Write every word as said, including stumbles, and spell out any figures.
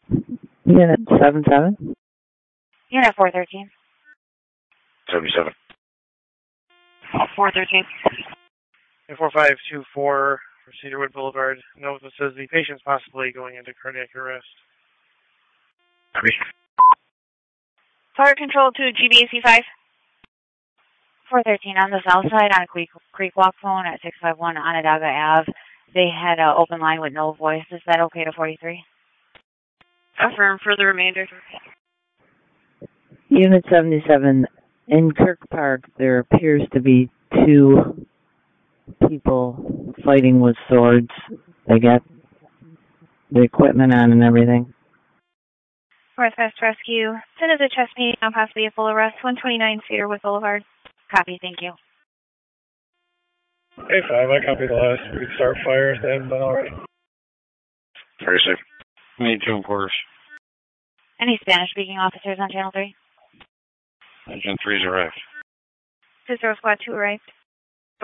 Unit seven seven. Unit four thirteen. seventy-seven. four thirteen. four five two four for Cedarwood Boulevard. Note that says the patient's possibly going into cardiac arrest. Copy. Fire control to G B A C five. four thirteen on the south side on a Creek, Creek Walk phone at six five one Onondaga Avenue. They had an open line with no voice. Is that okay to forty-three? Affirm for the remainder. Unit seventy-seven. In Kirk Park, there appears to be two people fighting with swords. They got the equipment on and everything. Northwest Rescue. Send us a chest pain, now possibly a full arrest. one twenty-nine Cedarwood Boulevard. Copy, thank you. A five, I copy the last. We can start fires. They haven't done already. Very safe. Need two quarters. Any Spanish-speaking officers on Channel three? Agent three's arrived. Cicero Squad two arrived.